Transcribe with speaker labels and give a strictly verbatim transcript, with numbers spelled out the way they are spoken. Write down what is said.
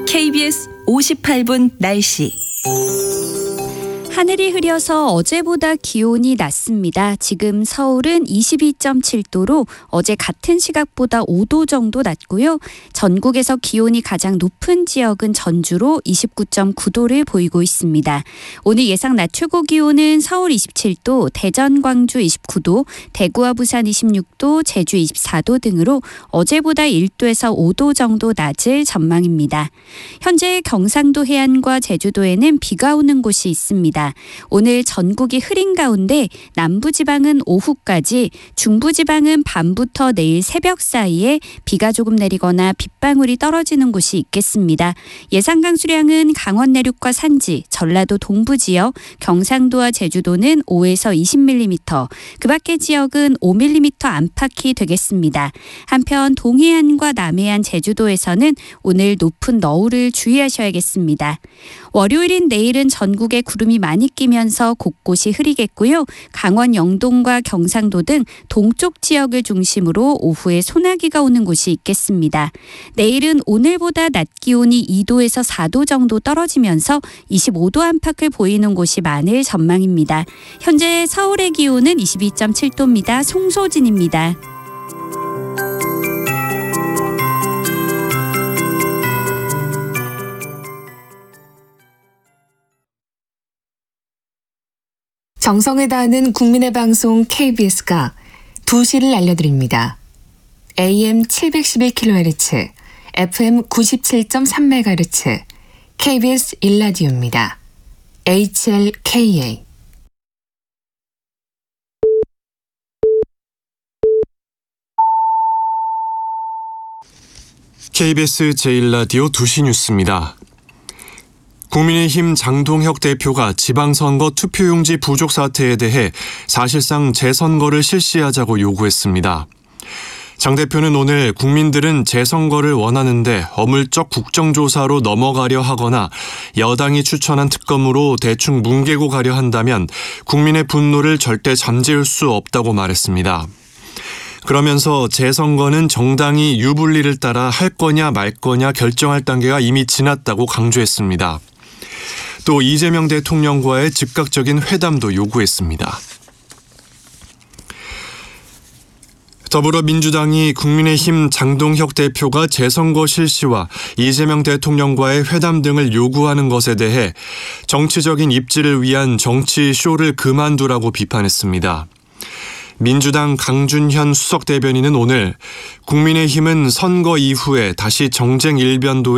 Speaker 1: 케이비에스 오십팔 분 날씨.
Speaker 2: 하늘이 흐려서 어제보다 기온이 낮습니다. 지금 서울은 이십이 점 칠 도로 어제 같은 시각보다 오 도 정도 낮고요. 전국에서 기온이 가장 높은 지역은 전주로 이십구 점 구 도를 보이고 있습니다. 오늘 예상 낮 최고 기온은 서울 이십칠 도, 대전, 광주 이십구 도, 대구와 부산 이십육 도, 제주 이십사 도 등으로 어제보다 일 도에서 오 도 정도 낮을 전망입니다. 현재 경상도 해안과 제주도에는 비가 오는 곳이 있습니다. 오늘 전국이 흐린 가운데 남부지방은 오후까지, 중부지방은 밤부터 내일 새벽 사이에 비가 조금 내리거나 빗방울이 떨어지는 곳이 있겠습니다. 예상 강수량은 강원 내륙과 산지, 전라도 동부 지역, 경상도와 제주도는 오에서 이십 밀리미터, 그 밖의 지역은 오 밀리미터 안팎이 되겠습니다. 한편 동해안과 남해안, 제주도에서는 오늘 높은 너울을 주의하셔야겠습니다. 월요일인 내일은 전국에 구름이 많이 끼면서 곳곳이 흐리겠고요. 강원 영동과 경상도 등 동쪽 지역을 중심으로 오후에 소나기가 오는 곳이 있겠습니다. 내일은 오늘보다 낮 기온이 이 도에서 사 도 정도 떨어지면서 이십오 도 안팎을 보이는 곳이 많을 전망입니다. 현재 서울의 기온은 이십이 점 칠 도입니다. 송소진입니다.
Speaker 3: 정성을 다하는 국민의 방송 케이비에스가 두 시를 알려드립니다. 에이엠 칠백십일 킬로헤르츠, 에프엠 구십칠 점 삼 메가헤르츠, 케이비에스 일 라디오입니다. 에이치엘케이에이.
Speaker 4: 케이비에스 제일 라디오 두 시 뉴스입니다. 국민의힘 장동혁 대표가 지방선거 투표용지 부족 사태에 대해 사실상 재선거를 실시하자고 요구했습니다. 장 대표는 오늘 국민들은 재선거를 원하는데 어물쩍 국정조사로 넘어가려 하거나 여당이 추천한 특검으로 대충 뭉개고 가려 한다면 국민의 분노를 절대 잠재울 수 없다고 말했습니다. 그러면서 재선거는 정당이 유불리를 따라 할 거냐 말 거냐 결정할 단계가 이미 지났다고 강조했습니다. 또 이재명 대통령과의 즉각적인 회담도 요구했습니다. 더불어민주당이 국민의힘 장동혁 대표가 재선거 실시와 이재명 대통령과의 회담 등을 요구하는 것에 대해 정치적인 입지를 위한 정치 쇼를 그만두라고 비판했습니다. 민주당 강준현 수석 대변인은 오늘 국민의힘은 선거 이후에 다시 정쟁 일변도에